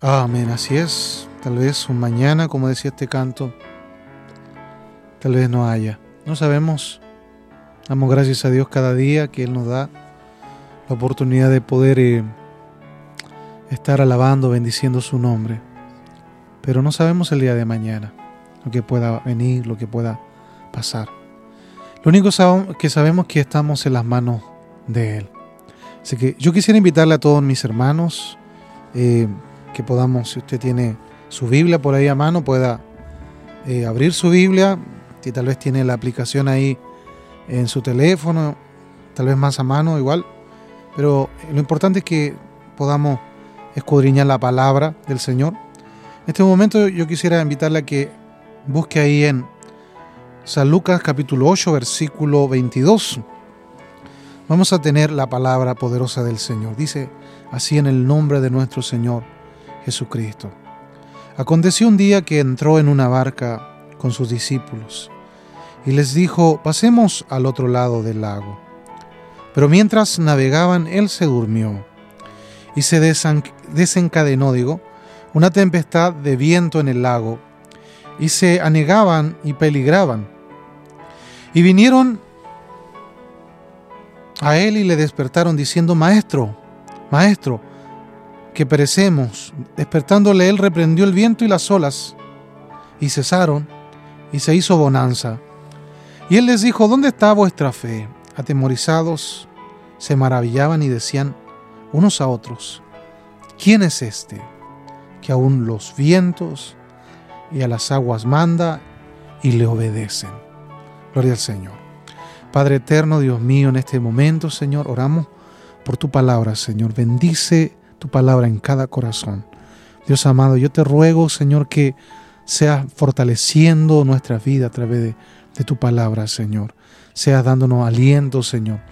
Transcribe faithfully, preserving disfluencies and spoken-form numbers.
Amén, así es. Tal vez un mañana, como decía este canto, tal vez no haya. No sabemos. Damos gracias a Dios cada día que Él nos da la oportunidad de poder eh, estar alabando, bendiciendo su nombre. Pero no sabemos el día de mañana, lo que pueda venir, lo que pueda pasar. Lo único que sabemos es que estamos en las manos de Él. Así que yo quisiera invitarle a todos mis hermanos eh, que podamos, si usted tiene su Biblia por ahí a mano, pueda eh, abrir su Biblia, si tal vez tiene la aplicación ahí en su teléfono, tal vez más a mano igual, pero lo importante es que podamos escudriñar la palabra del Señor. En este momento yo quisiera invitarle a que busque ahí en San Lucas capítulo ocho, versículo veintidós. Vamos a tener la palabra poderosa del Señor. Dice así en el nombre de nuestro Señor Jesucristo. Aconteció un día que entró en una barca con sus discípulos y les dijo: pasemos al otro lado del lago. Pero mientras navegaban, él se durmió y se desencadenó, digo, una tempestad de viento en el lago, y se anegaban y peligraban. Y vinieron a él y le despertaron diciendo: Maestro, Maestro, que perecemos. Despertándole él, reprendió el viento y las olas, y cesaron, y se hizo bonanza. Y él les dijo: ¿dónde está vuestra fe? Atemorizados, se maravillaban y decían unos a otros: ¿quién es este, que aún los vientos y a las aguas manda y le obedecen? Gloria al Señor. Padre eterno, Dios mío, en este momento, Señor, oramos por tu palabra, Señor. Bendice tu palabra en cada corazón. Dios amado, yo te ruego, Señor, que seas fortaleciendo nuestra vida a través de, de tu palabra, Señor. Seas dándonos aliento, Señor.